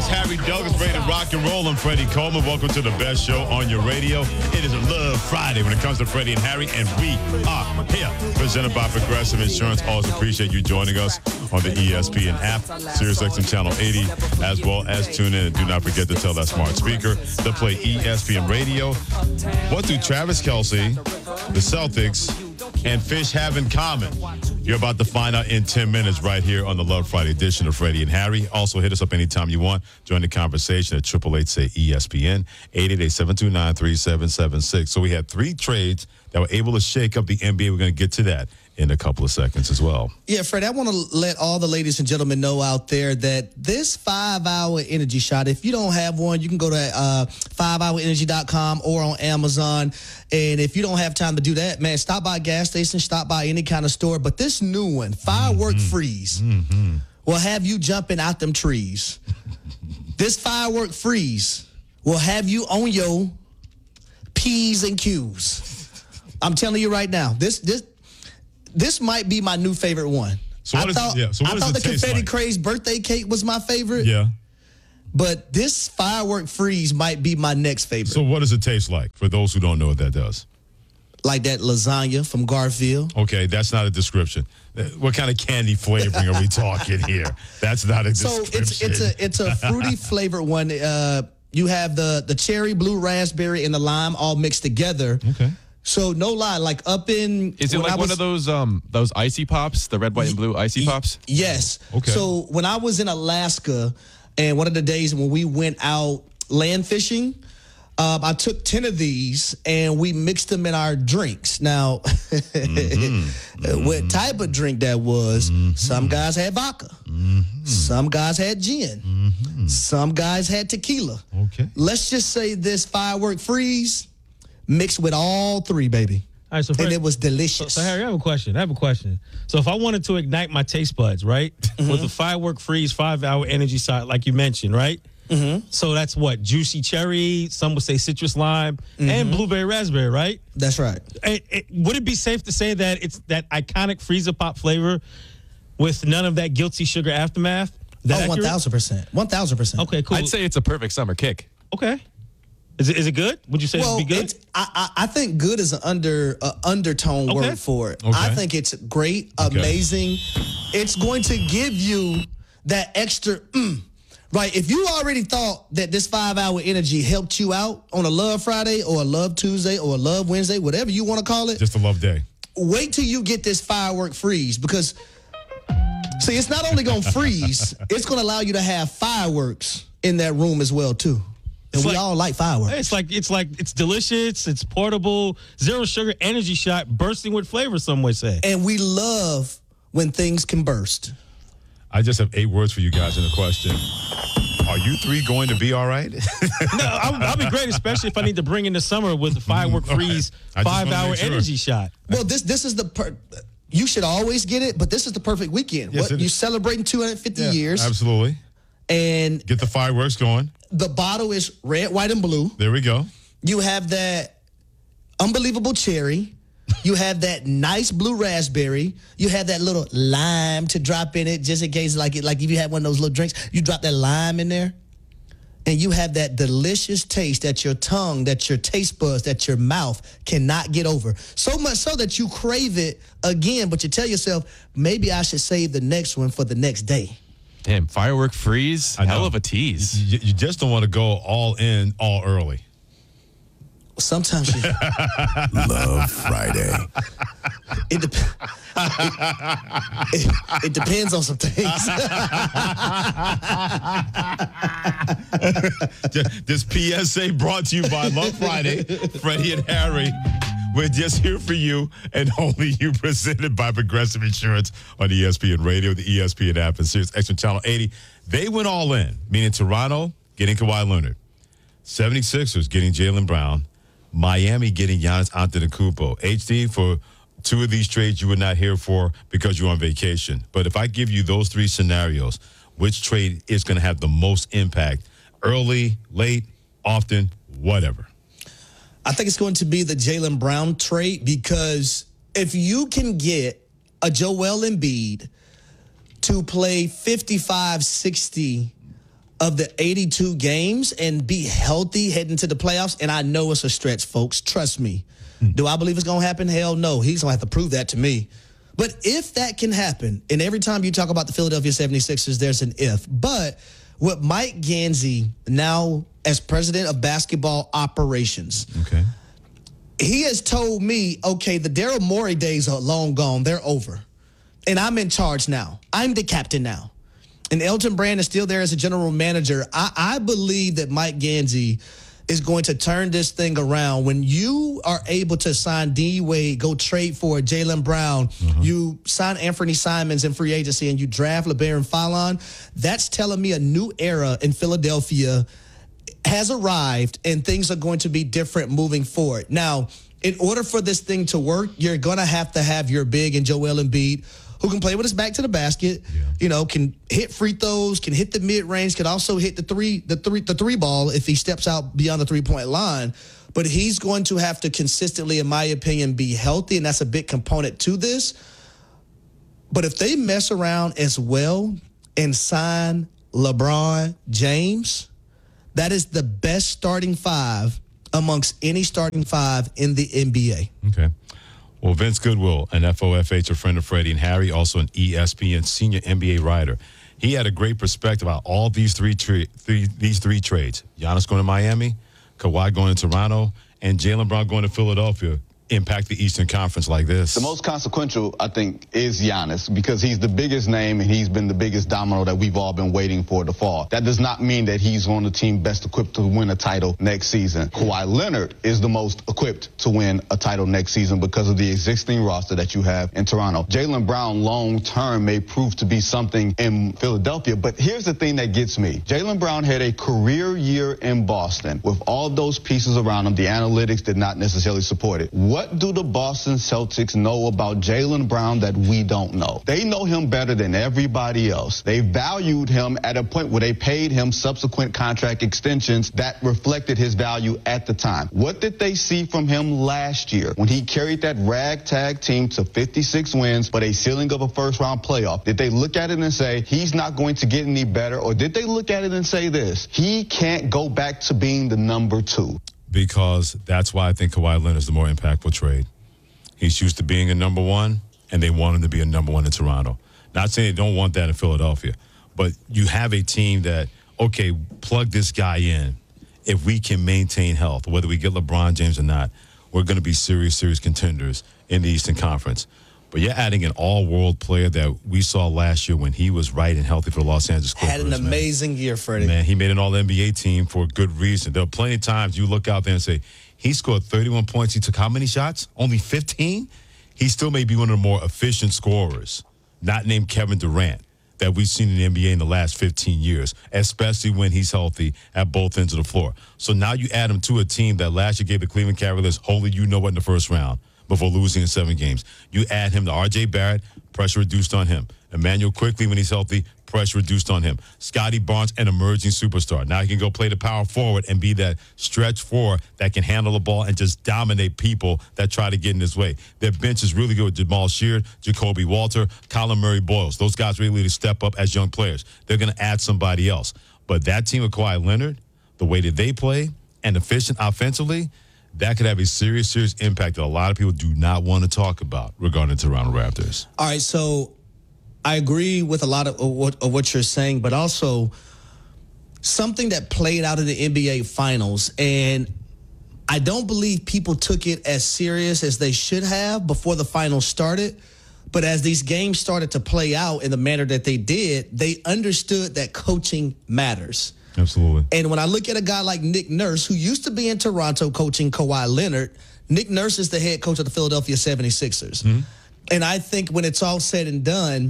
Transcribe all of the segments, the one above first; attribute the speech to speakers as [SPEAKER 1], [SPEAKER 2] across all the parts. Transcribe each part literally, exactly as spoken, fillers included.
[SPEAKER 1] is Harry Douglas, ready to rock and roll. I'm Freddie Coleman. Welcome to the best show on your radio. It is a Love Friday when it comes to Freddie and Harry, and we are here. Presented by Progressive Insurance. Always appreciate you joining us on the E S P N app, SiriusXM Channel eighty, as well as tune in. And do not forget to tell that smart speaker to play E S P N Radio. What do Travis Kelce, the Celtics, and Fish have in common? You're about to find out in ten minutes right here on the Love Friday edition of Freddie and Harry. Also, hit us up anytime you want. Join the conversation at eight eight eight, say E S P N, eight eight eight, seven two nine, three seven seven six. So we had three trades that were able to shake up the N B A. We're going to get to that in a couple of seconds as well.
[SPEAKER 2] Yeah, Fred, I want to let all the ladies and gentlemen know out there that this five-hour energy shot, if you don't have one, you can go to uh, five hour energy dot com or on Amazon. And if you don't have time to do that, man, stop by a gas station, stop by any kind of store. But this new one, Firework mm-hmm. Freeze, mm-hmm. will have you jumping out them trees. This Firework Freeze will have you on your P's and Q's. I'm telling you right now, this this this might be my new favorite one.
[SPEAKER 1] So what
[SPEAKER 2] I
[SPEAKER 1] is,
[SPEAKER 2] thought,
[SPEAKER 1] yeah, so what
[SPEAKER 2] I
[SPEAKER 1] does
[SPEAKER 2] thought
[SPEAKER 1] it
[SPEAKER 2] the
[SPEAKER 1] taste
[SPEAKER 2] Confetti
[SPEAKER 1] like?
[SPEAKER 2] Craze birthday cake was my favorite.
[SPEAKER 1] Yeah.
[SPEAKER 2] But this Firework Freeze might be my next favorite.
[SPEAKER 1] So what does it taste like for those who don't know what that does?
[SPEAKER 2] Like that lasagna from Garfield.
[SPEAKER 1] Okay, that's not a description. What kind of candy flavoring are we talking here? That's not a
[SPEAKER 2] So
[SPEAKER 1] description.
[SPEAKER 2] it's it's a it's a fruity flavored one. Uh, you have the the cherry, blue raspberry, and the lime all mixed together.
[SPEAKER 1] Okay.
[SPEAKER 2] So no lie, like up in
[SPEAKER 3] Is it
[SPEAKER 2] when
[SPEAKER 3] like
[SPEAKER 2] I
[SPEAKER 3] one
[SPEAKER 2] was,
[SPEAKER 3] of those um those icy pops, the red, white, and blue icy pops?
[SPEAKER 2] Yes.
[SPEAKER 1] Okay.
[SPEAKER 2] So when I was in Alaska, and one of the days when we went out land fishing, um, I took ten of these and we mixed them in our drinks. Now, mm-hmm. what type of drink that was? Mm-hmm. Some guys had vodka. Mm-hmm. Some guys had gin. Mm-hmm. Some guys had tequila.
[SPEAKER 1] Okay.
[SPEAKER 2] Let's just say this Firework Freeze mixed with all three, baby.
[SPEAKER 4] All right, so
[SPEAKER 2] and
[SPEAKER 4] first,
[SPEAKER 2] it was delicious.
[SPEAKER 4] So, so Harry, I have a question. I have a question. So if I wanted to ignite my taste buds, right, mm-hmm. with the Firework Freeze five-hour energy shot, like you mentioned, right? Mm-hmm. So that's what? Juicy cherry, some would say citrus lime, mm-hmm. and blueberry raspberry, right?
[SPEAKER 2] That's right.
[SPEAKER 4] It, it, would it be safe to say that it's that iconic freezer pop flavor with none of that guilty sugar aftermath? That
[SPEAKER 2] Oh, one thousand percent. one thousand percent.
[SPEAKER 4] Okay, cool.
[SPEAKER 3] I'd say it's a perfect summer kick.
[SPEAKER 4] Okay. Is it is it good? Would you say
[SPEAKER 2] Well,
[SPEAKER 4] it'd be good?
[SPEAKER 2] it's, I, I I think good is an under uh, undertone
[SPEAKER 4] Okay.
[SPEAKER 2] word for it.
[SPEAKER 1] Okay.
[SPEAKER 2] I think it's great,
[SPEAKER 1] Okay.
[SPEAKER 2] amazing. It's going to give you that extra, mm, right? If you already thought that this five-hour energy helped you out on a Love Friday or a Love Tuesday or a Love Wednesday, whatever you want to call it,
[SPEAKER 1] Just a love day.
[SPEAKER 2] wait till you get this Firework Freeze because, see, it's not only going to freeze, it's going to allow you to have fireworks in that room as well, too. And
[SPEAKER 4] It's
[SPEAKER 2] we
[SPEAKER 4] like-
[SPEAKER 2] all like fireworks.
[SPEAKER 4] It's like it's like it's delicious. It's portable, zero sugar energy shot, bursting with flavor. Some would say.
[SPEAKER 2] And we love when things can burst.
[SPEAKER 1] I just have eight words for you guys in a question. Are you three going to be all right?
[SPEAKER 4] No, I'll, I'll be great, especially if I need to bring in the summer with the Firework Freeze
[SPEAKER 1] I just wanna
[SPEAKER 4] five-hour
[SPEAKER 1] make sure.
[SPEAKER 4] energy shot.
[SPEAKER 2] Well, this this is the per- you should always get it, but this is the perfect weekend.
[SPEAKER 1] Yes,
[SPEAKER 2] what
[SPEAKER 1] it
[SPEAKER 2] you
[SPEAKER 1] is.
[SPEAKER 2] celebrating two hundred fifty years,
[SPEAKER 1] Absolutely.
[SPEAKER 2] and
[SPEAKER 1] Get the fireworks going.
[SPEAKER 2] the bottle is red, white, and blue.
[SPEAKER 1] There we go.
[SPEAKER 2] You have that unbelievable cherry. You have that nice blue raspberry. You have that little lime to drop in it, just in case, like it, like if you had one of those little drinks, you drop that lime in there, and you have that delicious taste that your tongue, that your taste buds, that your mouth cannot get over. So much so that you crave it again, but you tell yourself, maybe I should save the next one for the next day.
[SPEAKER 3] Damn, Firework Freeze,
[SPEAKER 1] I know.
[SPEAKER 3] hell of a tease.
[SPEAKER 1] You, you just don't want to go all in, all early.
[SPEAKER 2] Sometimes you,
[SPEAKER 5] Love Friday.
[SPEAKER 2] it, dep- it, it, it depends on some things.
[SPEAKER 1] This P S A brought to you by Love Friday, Freddie and Harry. We're just here for you and only you, presented by Progressive Insurance on E S P N Radio, the E S P N app, and SiriusXM Channel eighty. They went all in, meaning Toronto getting Kawhi Leonard, seventy-sixers getting Jaylen Brown, Miami getting Giannis Antetokounmpo. H D, for two of these trades you were not here for because you're on vacation. But if I give you those three scenarios, which trade is going to have the most impact? Early, late, often, whatever.
[SPEAKER 2] I think it's going to be the Jaylen Brown trade because if you can get a Joel Embiid to play fifty-five, sixty of the eighty-two games and be healthy heading to the playoffs. And I know it's a stretch, folks. Trust me. Hmm. Do I believe it's going to happen? Hell no. He's going to have to prove that to me. But if that can happen, and every time you talk about the Philadelphia seventy-sixers, there's an if. But with Mike Gansey now as president of basketball operations,
[SPEAKER 1] okay,
[SPEAKER 2] he has told me, okay, the Daryl Morey days are long gone. They're over. And I'm in charge now. I'm the captain now. And Elton Brand is still there as a general manager. I, I believe that Mike Gansey is going to turn this thing around. When you are able to sign D. Wade, go trade for Jaylen Brown, mm-hmm. you sign Anthony Simons in free agency, and you draft LeBaron Fallon, that's telling me a new era in Philadelphia has arrived, and things are going to be different moving forward. Now, in order for this thing to work, you're going to have to have your big and Joel Embiid, who can play with his back to the basket, yeah. you know, can hit free throws, can hit the mid-range, can also hit the three, the three, the three ball if he steps out beyond the three-point line. But he's going to have to consistently, in my opinion, be healthy, and that's a big component to this. But if they mess around as well and sign LeBron James, that is the best starting five amongst any starting five in the N B A.
[SPEAKER 1] Okay. Well, Vince Goodwill, an F O F H, a friend of Freddie and Harry, also an E S P N senior N B A writer. He had a great perspective about all these three, tra- three these three trades. Giannis going to Miami, Kawhi going to Toronto, and Jaylen Brown going to Philadelphia impact the Eastern Conference like this?
[SPEAKER 6] The most consequential, I think, is Giannis, because he's the biggest name and he's been the biggest domino that we've all been waiting for to fall. That does not mean that he's on the team best equipped to win a title next season. Kawhi Leonard is the most equipped to win a title next season because of the existing roster that you have in Toronto. Jaylen Brown long-term may prove to be something in Philadelphia, but here's the thing that gets me. Jaylen Brown had a career year in Boston with all those pieces around him. The analytics did not necessarily support it. What do the Boston Celtics know about Jaylen Brown that we don't know? They know him better than everybody else. They valued him at a point where they paid him subsequent contract extensions that reflected his value at the time. What did they see from him last year when he carried that ragtag team to fifty-six wins but a ceiling of a first-round playoff? Did they look at it and say, he's not going to get any better? Or did they look at it and say this, he can't go back to being the number two?
[SPEAKER 1] Because that's why I think Kawhi Leonard is the more impactful trade. He's used to being a number one, and they want him to be a number one in Toronto. Not saying they don't want that in Philadelphia, but you have a team that, okay, plug this guy in. If we can maintain health, whether we get LeBron James or not, we're going to be serious, serious contenders in the Eastern Conference. But you're adding an all-world player that we saw last year when he was right and healthy for the Los Angeles Clippers.
[SPEAKER 2] Had an amazing
[SPEAKER 1] man.
[SPEAKER 2] year, Freddie.
[SPEAKER 1] Man, he made an all-N B A team for a good reason. There are plenty of times you look out there and say, he scored thirty-one points. He took how many shots? Only fifteen? He still may be one of the more efficient scorers, not named Kevin Durant, that we've seen in the N B A in the last fifteen years, especially when he's healthy at both ends of the floor. So now you add him to a team that last year gave the Cleveland Cavaliers holy you know what in the first round before losing in seven games. You add him to R J Barrett, pressure reduced on him. Emmanuel Quickly, when he's healthy, pressure reduced on him. Scotty Barnes, an emerging superstar. Now he can go play the power forward and be that stretch four that can handle the ball and just dominate people that try to get in his way. Their bench is really good with Jamal Sheard, Jacoby Walter, Colin Murray Boyles. Those guys really need to step up as young players. They're going to add somebody else. But that team with Kawhi Leonard, the way that they play and efficient offensively, that could have a serious, serious impact that a lot of people do not want to talk about regarding the Toronto Raptors.
[SPEAKER 2] All right, so I agree with a lot of what, of what you're saying, but also something that played out in the N B A Finals, and I don't believe people took it as serious as they should have before the finals started. But as these games started to play out in the manner that they did, they understood that coaching matters.
[SPEAKER 1] Absolutely.
[SPEAKER 2] And when I look at a guy like Nick Nurse, who used to be in Toronto coaching Kawhi Leonard, Nick Nurse is the head coach of the Philadelphia seventy-sixers. Mm-hmm. And I think when it's all said and done,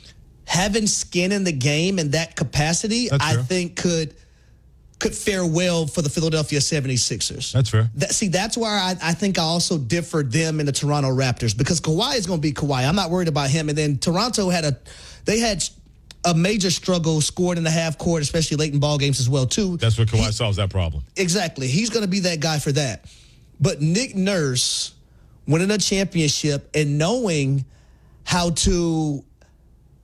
[SPEAKER 2] having skin in the game in that capacity,
[SPEAKER 1] That's
[SPEAKER 2] I
[SPEAKER 1] fair.
[SPEAKER 2] think could could fare well for the Philadelphia seventy-sixers.
[SPEAKER 1] That's fair.
[SPEAKER 2] That, see, that's where I, I think I also differ them and the Toronto Raptors, because Kawhi is going to be Kawhi. I'm not worried about him. And then Toronto had a, they had a major struggle scored in the half court, especially late in ball games as well, too.
[SPEAKER 1] That's where Kawhi
[SPEAKER 2] he,
[SPEAKER 1] solves that problem.
[SPEAKER 2] Exactly. He's going to be that guy for that. But Nick Nurse winning a championship and knowing how to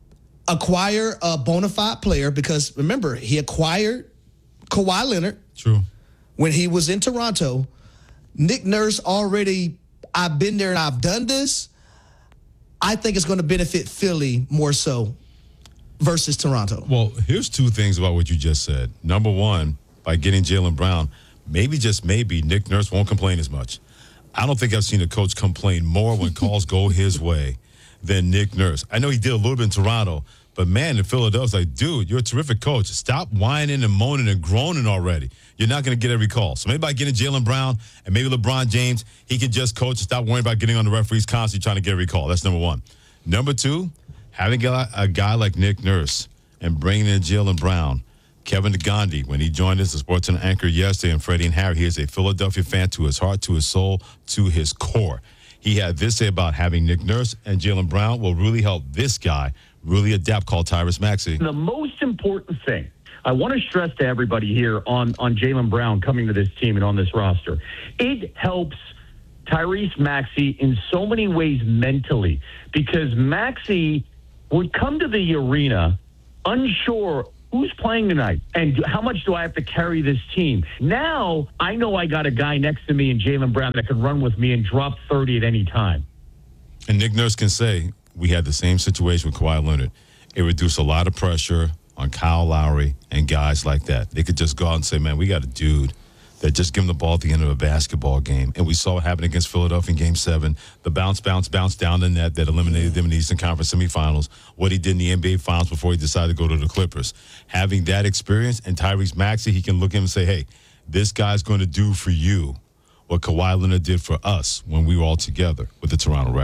[SPEAKER 2] acquire a bona fide player because, remember, he acquired Kawhi Leonard.
[SPEAKER 1] True.
[SPEAKER 2] When he was in Toronto. Nick Nurse already, I've been there and I've done this. I think it's going to benefit Philly more so versus Toronto.
[SPEAKER 1] Well, here's two things about what you just said. Number one, by getting Jaylen Brown, maybe just maybe Nick Nurse won't complain as much. I don't think I've seen a coach complain more when calls go his way than Nick Nurse. I know he did a little bit in Toronto, but man, in Philadelphia, it's like, dude, you're a terrific coach. Stop whining and moaning and groaning already. You're not going to get every call. So maybe by getting Jaylen Brown and maybe LeBron James, he can just coach and stop worrying about getting on the referees constantly trying to get every call. That's number one. Number two, having a, a guy like Nick Nurse and bringing in Jaylen Brown, Kevin Gandhi, when he joined us, the sports anchor yesterday, and Freddie and Harry, he is a Philadelphia fan to his heart, to his soul, to his core. He had this say about having Nick Nurse and Jaylen Brown will really help this guy really adapt, called Tyrese Maxey.
[SPEAKER 7] The most important thing I want to stress to everybody here on, on Jaylen Brown coming to this team and on this roster, it helps Tyrese Maxey in so many ways mentally, because Maxey would come to the arena unsure who's playing tonight and how much do I have to carry this team. Now I know I got a guy next to me in Jaylen Brown that can run with me and drop thirty at any time.
[SPEAKER 1] And Nick Nurse can say, we had the same situation with Kawhi Leonard. It reduced a lot of pressure on Kyle Lowry and guys like that. They could just go out and say, man, we got a dude that just give him the ball at the end of a basketball game. And we saw what happened against Philadelphia in Game seven. The bounce, bounce, bounce down the net that eliminated them in the Eastern Conference semifinals. What he did in the N B A Finals before he decided to go to the Clippers. Having that experience, and Tyrese Maxey, he can look at him and say, hey, this guy's going to do for you what Kawhi Leonard did for us when we were all together with the Toronto Raptors.